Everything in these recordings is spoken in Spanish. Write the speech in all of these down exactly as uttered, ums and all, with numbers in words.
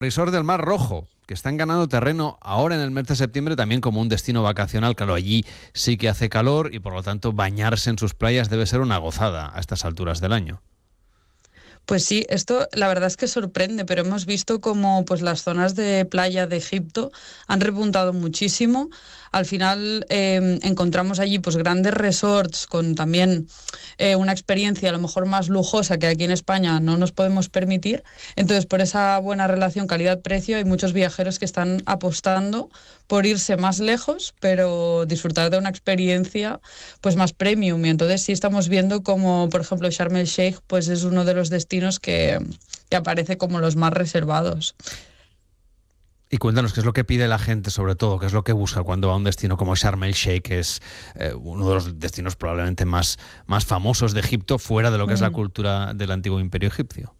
Resort del Mar Rojo, que están ganando terreno ahora en el mes de septiembre también como un destino vacacional. Claro, allí sí que hace calor y por lo tanto bañarse en sus playas debe ser una gozada a estas alturas del año. Pues sí, esto la verdad es que sorprende, pero hemos visto como pues las zonas de playa de Egipto han repuntado muchísimo. Al final eh, encontramos allí pues grandes resorts con también eh, una experiencia a lo mejor más lujosa que aquí en España no nos podemos permitir. Entonces, por esa buena relación calidad-precio hay muchos viajeros que están apostando por irse más lejos, pero disfrutar de una experiencia pues más premium. Y entonces sí estamos viendo como, por ejemplo, Sharm el Sheikh pues es uno de los destinos que, que aparece como los más reservados. Y cuéntanos, ¿qué es lo que pide la gente sobre todo? ¿Qué es lo que busca cuando va a un destino como Sharm el Sheikh, que es eh, uno de los destinos probablemente más, más famosos de Egipto, fuera de lo que mm. es la cultura del antiguo imperio egipcio?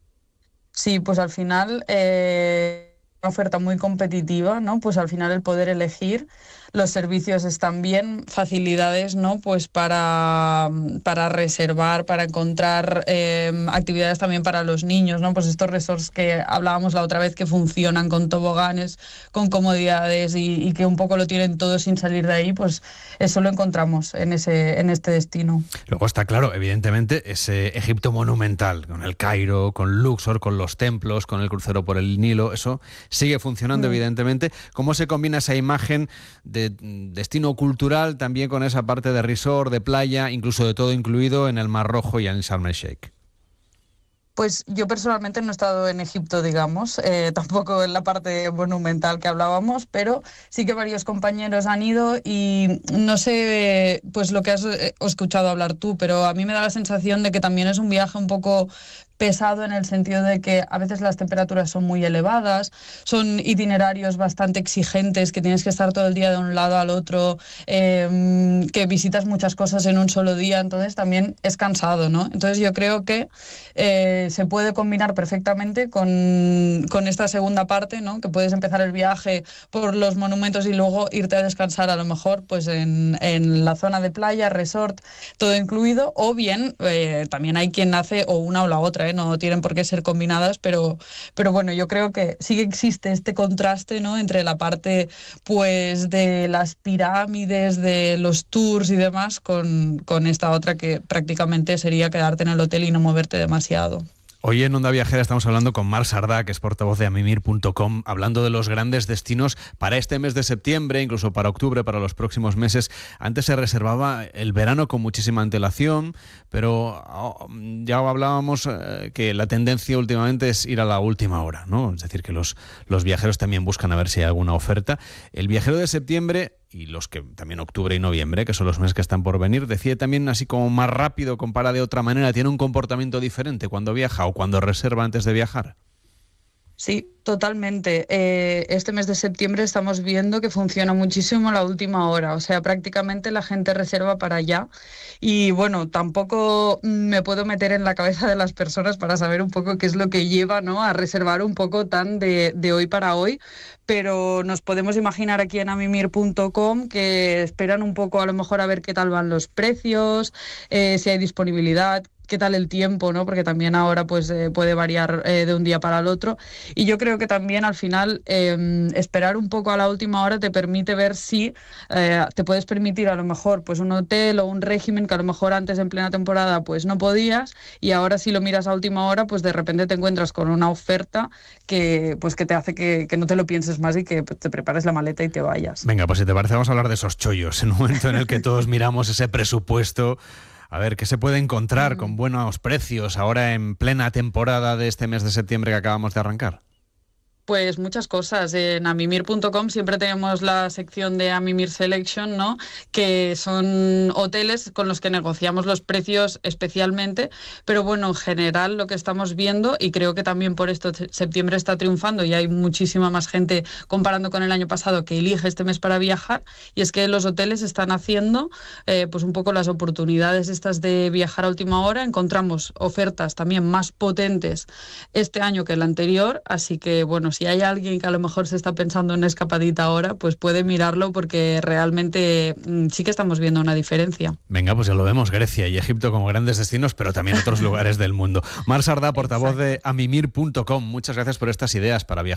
Sí, pues al final eh, una oferta muy competitiva, ¿no? Pues al final el poder elegir, los servicios están bien, facilidades, ¿no? Pues para, para reservar, para encontrar eh, actividades también para los niños, ¿no? Pues estos resorts que hablábamos la otra vez que funcionan con toboganes, con comodidades y, y que un poco lo tienen todo sin salir de ahí, pues eso lo encontramos en ese, en este destino. Luego está claro, evidentemente, ese Egipto monumental, con el Cairo, con Luxor, con los templos, con el crucero por el Nilo, eso sigue funcionando, mm. evidentemente. ¿Cómo se combina esa imagen de destino cultural también con esa parte de resort, de playa, incluso de todo incluido en el Mar Rojo y en Sharm el Sheikh? Pues yo personalmente no he estado en Egipto, digamos, eh, tampoco en la parte monumental que hablábamos, pero sí que varios compañeros han ido y no sé pues lo que has escuchado hablar tú, pero a mí me da la sensación de que también es un viaje un poco pesado en el sentido de que a veces las temperaturas son muy elevadas, son itinerarios bastante exigentes, que tienes que estar todo el día de un lado al otro, eh, que visitas muchas cosas en un solo día, entonces también es cansado, ¿no? Entonces yo creo que eh, se puede combinar perfectamente con, con esta segunda parte, ¿no? Que puedes empezar el viaje por los monumentos y luego irte a descansar a lo mejor pues en, en la zona de playa, resort, todo incluido, o bien eh, también hay quien hace o una o la otra, no tienen por qué ser combinadas, pero, pero bueno, yo creo que sí que existe este contraste, ¿no? Entre la parte pues de las pirámides, de los tours y demás, con, con esta otra que prácticamente sería quedarte en el hotel y no moverte demasiado. Hoy en Onda Viajera estamos hablando con Mar Sardá, que es portavoz de amimir punto com, hablando de los grandes destinos para este mes de septiembre, incluso para octubre, para los próximos meses. Antes se reservaba el verano con muchísima antelación, pero oh, ya hablábamos eh, que la tendencia últimamente es ir a la última hora, ¿no? Es decir, que los, los viajeros también buscan a ver si hay alguna oferta. El viajero de septiembre y los que también octubre y noviembre, que son los meses que están por venir, decide también así como más rápido, compara de otra manera, tiene un comportamiento diferente cuando viaja o cuando reserva antes de viajar. Sí, totalmente. Eh, este mes de septiembre estamos viendo que funciona muchísimo la última hora, o sea, prácticamente la gente reserva para allá y bueno, tampoco me puedo meter en la cabeza de las personas para saber un poco qué es lo que lleva, ¿no? A reservar un poco tan de, de hoy para hoy, pero nos podemos imaginar aquí en amimir punto com que esperan un poco a lo mejor a ver qué tal van los precios, eh, si hay disponibilidad, qué tal el tiempo, ¿no? Porque también ahora pues eh, puede variar eh, de un día para el otro. Y yo creo que también al final eh, esperar un poco a la última hora te permite ver si eh, te puedes permitir a lo mejor pues un hotel o un régimen que a lo mejor antes en plena temporada pues no podías y ahora si lo miras a última hora pues de repente te encuentras con una oferta que pues que te hace que, que no te lo pienses más y que te prepares la maleta y te vayas. Venga, pues si te parece vamos a hablar de esos chollos en un momento en el que todos miramos ese presupuesto. A ver, ¿qué se puede encontrar mm. con buenos precios ahora en plena temporada de este mes de septiembre que acabamos de arrancar? Pues muchas cosas. En amimir punto com siempre tenemos la sección de Amimir Selection, ¿no? Que son hoteles con los que negociamos los precios especialmente, pero bueno, en general lo que estamos viendo, y creo que también por esto septiembre está triunfando y hay muchísima más gente comparando con el año pasado que elige este mes para viajar, y es que los hoteles están haciendo eh, pues un poco las oportunidades estas de viajar a última hora. Encontramos ofertas también más potentes este año que el anterior, así que bueno, si hay alguien que a lo mejor se está pensando en una escapadita ahora, pues puede mirarlo porque realmente mm, sí que estamos viendo una diferencia. Venga, pues ya lo vemos, Grecia y Egipto como grandes destinos, pero también otros lugares del mundo. Mar Sardá, portavoz Exacto. de amimir punto com, muchas gracias por estas ideas para viajar.